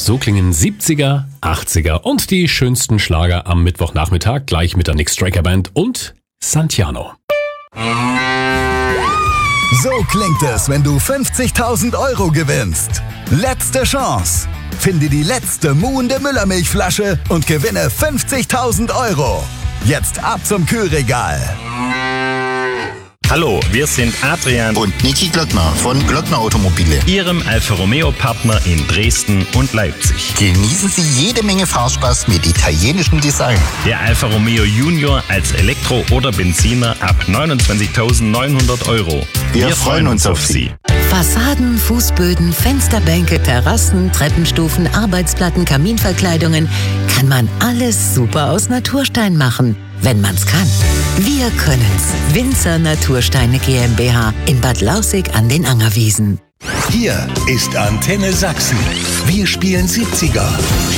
So klingen 70er, 80er und die schönsten Schlager am Mittwochnachmittag, gleich mit der Nick Striker Band und Santiano. So klingt es, wenn du 50.000 Euro gewinnst. Letzte Chance. Finde die letzte muhende Müllermilchflasche und gewinne 50.000 Euro. Jetzt ab zum Kühlregal. Hallo, wir sind Adrian und Niki Glockner von Glockner Automobile, Ihrem Alfa Romeo Partner in Dresden und Leipzig. Genießen Sie jede Menge Fahrspaß mit italienischem Design. Der Alfa Romeo Junior als Elektro- oder Benziner ab 29.900 Euro. Wir freuen uns auf Sie. Fassaden, Fußböden, Fensterbänke, Terrassen, Treppenstufen, Arbeitsplatten, Kaminverkleidungen. Kann man alles super aus Naturstein machen, wenn man's kann. Wir können's. Winzer Natursteine GmbH in Bad Lausick an den Angerwiesen. Hier ist Antenne Sachsen. Wir spielen 70er,